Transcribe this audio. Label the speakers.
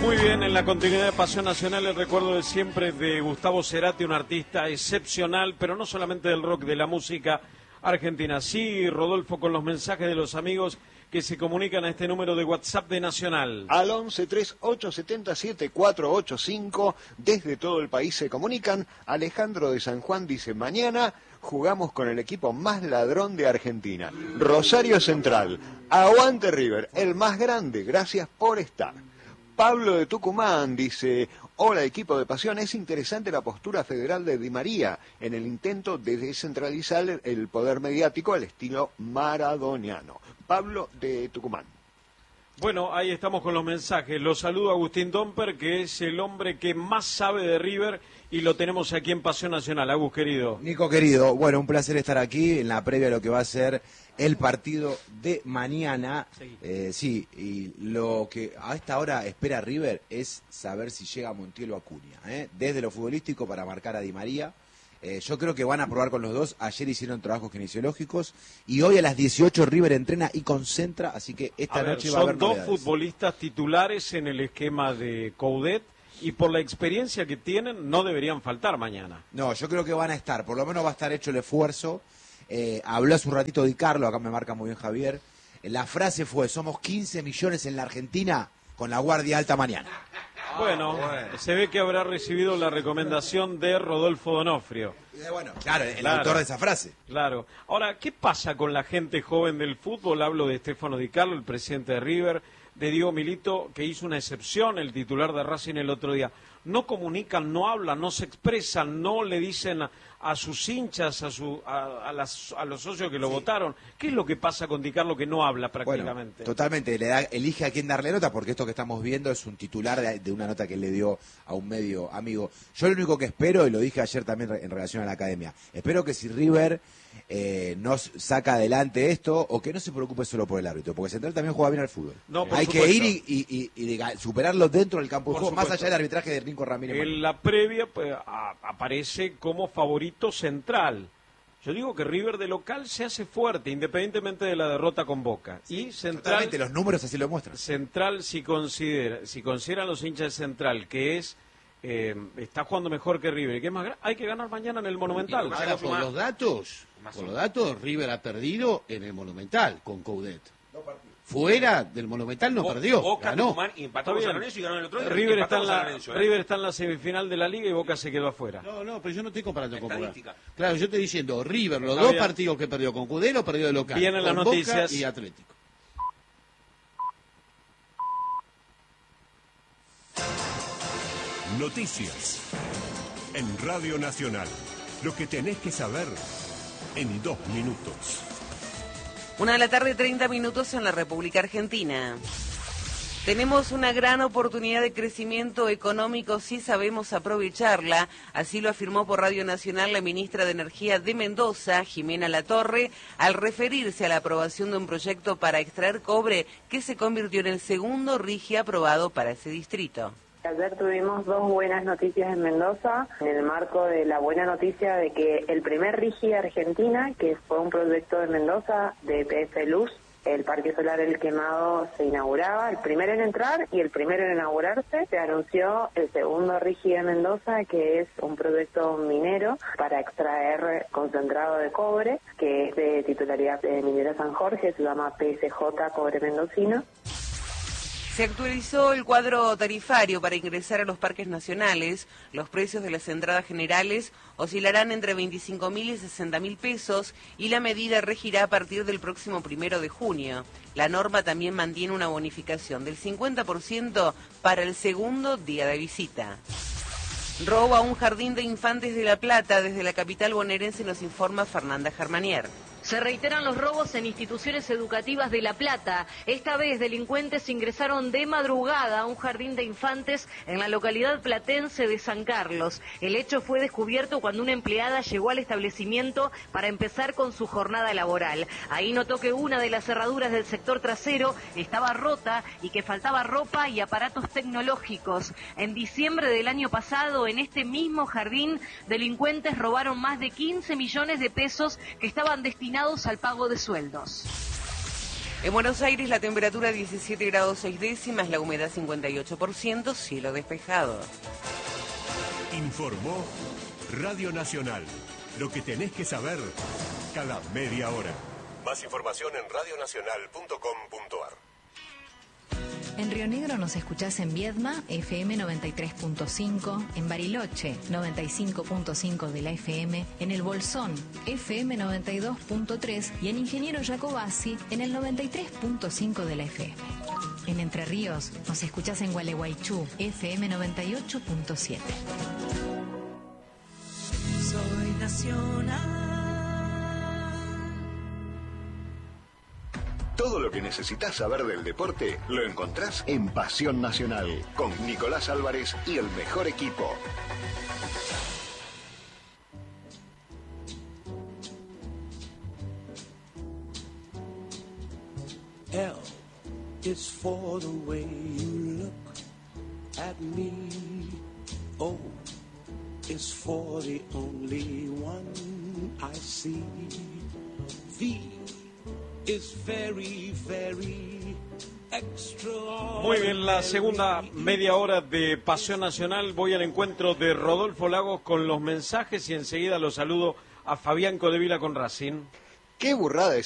Speaker 1: Muy bien, en la continuidad de Pasión Nacional, el recuerdo de siempre de Gustavo Cerati, un artista excepcional, pero no solamente del rock, de la música argentina. Sí, Rodolfo, con los mensajes de los amigos que se comunican a este número de WhatsApp de Nacional.
Speaker 2: Al 11-3877-485, desde todo el país se comunican. Alejandro de San Juan dice, mañana jugamos con el equipo más ladrón de Argentina, Rosario Central. Aguante River, el más grande, gracias por estar. Pablo de Tucumán dice, hola equipo de Pasión, es interesante la postura federal de Di María en el intento de descentralizar el poder mediático al estilo maradoniano. Pablo de Tucumán.
Speaker 1: Bueno, ahí estamos con los mensajes. Los saludo a Agustín Domper, que es el hombre que más sabe de River, y lo tenemos aquí en Pasión Nacional. Agus, querido.
Speaker 3: Nico, querido, bueno, un placer estar aquí en la previa de lo que va a ser el partido de mañana. Sí, y lo que a esta hora espera River es saber si llega Montiel o Acuña, desde lo futbolístico para marcar a Di María. Yo creo que van a probar con los dos. Ayer hicieron trabajos kinesiológicos y hoy a las 18 River entrena y concentra, así que esta noche va a haber novedades.
Speaker 1: Son dos futbolistas titulares en el esquema de Coudet y por la experiencia que tienen no deberían faltar mañana.
Speaker 3: No, yo creo que van a estar, por lo menos va a estar hecho el esfuerzo. Habló hace un ratito Di Carlo, acá me marca muy bien Javier. La frase fue, somos 15 millones en la Argentina con la guardia alta mañana.
Speaker 1: Bueno, se ve que habrá recibido la recomendación de Rodolfo Donofrio.
Speaker 3: Bueno, claro, el autor de esa frase.
Speaker 1: Claro. Ahora, ¿qué pasa con la gente joven del fútbol? Hablo de Stefano Di Carlo, el presidente de River, de Diego Milito, que hizo una excepción, el titular de Racing el otro día. No comunican, no hablan, no se expresan, no le dicen a sus hinchas, a los socios que lo votaron. ¿Qué es lo que pasa con Di Carlo que no habla prácticamente?
Speaker 3: Bueno, totalmente, elige a quién darle nota, porque esto que estamos viendo es un titular de una nota que él le dio a un medio amigo. Yo lo único que espero, y lo dije ayer también en relación a la academia, espero que si River nos saca adelante esto, o que no se preocupe solo por el árbitro, porque Central también juega bien al fútbol.
Speaker 1: No,
Speaker 3: hay
Speaker 1: supuesto.
Speaker 3: Que ir y superarlo dentro del campo de juego, más allá del arbitraje de Rinco Ramírez.
Speaker 1: En la previa pues, aparece como favorito Central. Yo digo que River de local se hace fuerte, independientemente de la derrota con Boca. Sí, y Central,
Speaker 3: totalmente, los números así lo muestran.
Speaker 1: Central, si consideran los hinchas de Central que está jugando mejor que River, que es más, hay que ganar mañana en el Monumental.
Speaker 4: Ahora, por los datos, River ha perdido en el Monumental con Coudet. Fuera del Monumental no perdió,
Speaker 5: Boca,
Speaker 4: ganó.
Speaker 5: Tucumán, y empató con San Lorenzo y ganó el otro día.
Speaker 1: River está en la semifinal de la Liga y Boca se quedó afuera.
Speaker 4: No, pero yo no estoy comparando con Boca. Claro, yo estoy diciendo, River, los dos partidos que perdió con Coudet, lo perdió de local.
Speaker 1: Vienen las noticias.
Speaker 4: Boca y Atlético.
Speaker 6: Noticias en Radio Nacional. Lo que tenés que saber en 2 minutos.
Speaker 7: 1:30 p.m. en la República Argentina. Tenemos una gran oportunidad de crecimiento económico si sabemos aprovecharla, así lo afirmó por Radio Nacional la ministra de Energía de Mendoza, Jimena Latorre, al referirse a la aprobación de un proyecto para extraer cobre que se convirtió en el segundo RIGI aprobado para ese distrito.
Speaker 8: Ayer tuvimos 2 buenas noticias en Mendoza, en el marco de la buena noticia de que el primer RIGI de Argentina, que fue un proyecto de Mendoza de EPF Luz, el Parque Solar El Quemado, se inauguraba, el primero en entrar y el primero en inaugurarse. Se anunció el segundo RIGI de Mendoza, que es un proyecto minero para extraer concentrado de cobre, que es de titularidad de Minera San Jorge, se llama PSJ Cobre Mendocino.
Speaker 7: Se actualizó el cuadro tarifario para ingresar a los parques nacionales. Los precios de las entradas generales oscilarán entre 25.000 y 60.000 pesos y la medida regirá a partir del próximo 1 de junio. La norma también mantiene una bonificación del 50% para el segundo día de visita. Roba un jardín de infantes de La Plata. Desde la capital bonaerense nos informa Fernanda Germanier.
Speaker 9: Se reiteran los robos en instituciones educativas de La Plata. Esta vez delincuentes ingresaron de madrugada a un jardín de infantes en la localidad platense de San Carlos. El hecho fue descubierto cuando una empleada llegó al establecimiento para empezar con su jornada laboral. Ahí notó que una de las cerraduras del sector trasero estaba rota y que faltaba ropa y aparatos tecnológicos. En diciembre del año pasado, en este mismo jardín, delincuentes robaron más de 15 millones de pesos que estaban destinados al pago de sueldos.
Speaker 7: En Buenos Aires la temperatura 17 grados 6 décimas, la humedad 58%, cielo despejado.
Speaker 6: Informó Radio Nacional. Lo que tenés que saber cada media hora. Más información en radionacional.com.ar.
Speaker 10: En Río Negro nos escuchás en Viedma, FM 93.5, en Bariloche, 95.5 de la FM, en El Bolsón, FM 92.3 y en Ingeniero Jacobasi, en el 93.5 de la FM. En Entre Ríos nos escuchás en Gualeguaychú, FM 98.7.
Speaker 11: Soy nacional.
Speaker 2: Todo lo que necesitas saber del deporte lo encontrás en Pasión Nacional, con Nicolás Álvarez y el mejor equipo.
Speaker 11: L is for the way you look at me. O is for the only one I see. V is very, very extraordinary.
Speaker 1: Muy bien, la segunda media hora de Pasión Nacional. Voy al encuentro de Rodolfo Lagos con los mensajes y enseguida los saludo a Fabián Codevila con Racing.
Speaker 2: Qué burrada es